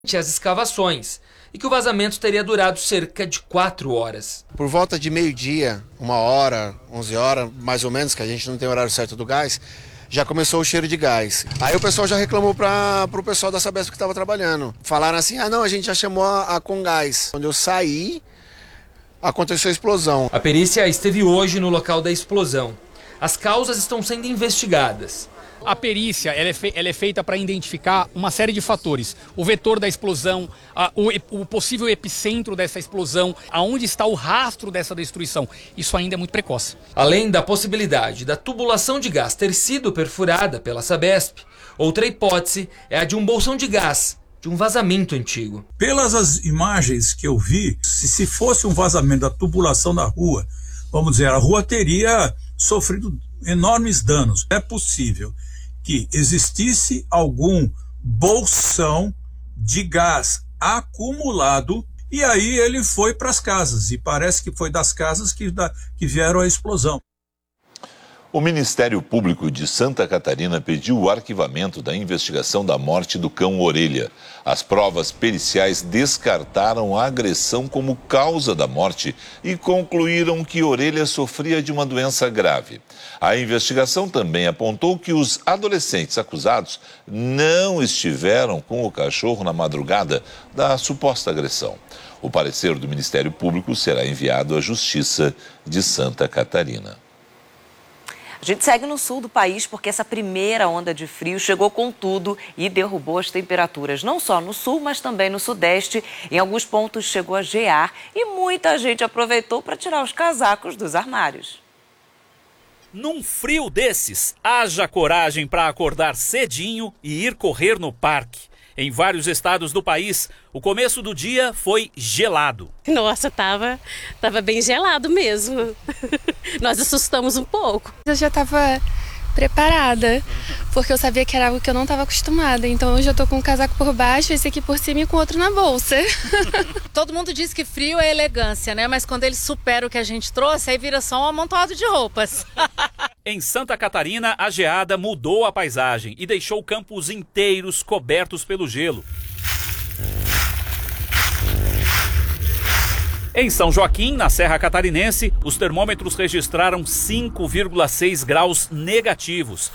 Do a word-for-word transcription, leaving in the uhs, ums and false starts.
as escavações e que o vazamento teria durado cerca de quatro horas. Por volta de meio-dia, uma hora, onze horas, mais ou menos, que a gente não tem horário certo do gás, já começou o cheiro de gás. Aí o pessoal já reclamou para o pessoal da Sabesp que estava trabalhando. Falaram assim, ah não, a gente já chamou a, a Congás. Quando eu saí, aconteceu a explosão. A perícia esteve hoje no local da explosão. As causas estão sendo investigadas. A perícia ela é, fe ela é feita para identificar uma série de fatores. O vetor da explosão, a, o, o possível epicentro dessa explosão, aonde está o rastro dessa destruição. Isso ainda é muito precoce. Além da possibilidade da tubulação de gás ter sido perfurada pela Sabesp, outra hipótese é a de um bolsão de gás, de um vazamento antigo. Pelas as imagens que eu vi, se, se fosse um vazamento da tubulação da rua, vamos dizer, a rua teria sofrido enormes danos. É possível que existisse algum bolsão de gás acumulado e aí ele foi para as casas. E parece que foi das casas que, da, que vieram a explosão. O Ministério Público de Santa Catarina pediu o arquivamento da investigação da morte do cão Orelha. As provas periciais descartaram a agressão como causa da morte e concluíram que Orelha sofria de uma doença grave. A investigação também apontou que os adolescentes acusados não estiveram com o cachorro na madrugada da suposta agressão. O parecer do Ministério Público será enviado à Justiça de Santa Catarina. A gente segue no sul do país porque essa primeira onda de frio chegou com tudo e derrubou as temperaturas, não só no sul, mas também no sudeste. Em alguns pontos chegou a gear e muita gente aproveitou para tirar os casacos dos armários. Num frio desses, haja coragem para acordar cedinho e ir correr no parque. Em vários estados do país, o começo do dia foi gelado. Nossa, tava, tava bem gelado mesmo. Nós assustamos um pouco. Eu já estava preparada, porque eu sabia que era algo que eu não estava acostumada. Então eu já tô com um casaco por baixo, esse aqui por cima e com outro na bolsa. Todo mundo diz que frio é elegância, né? Mas quando ele supera o que a gente trouxe, aí vira só um amontoado de roupas. Em Santa Catarina, a geada mudou a paisagem e deixou campos inteiros cobertos pelo gelo. Em São Joaquim, na Serra Catarinense, os termômetros registraram cinco vírgula seis graus negativos.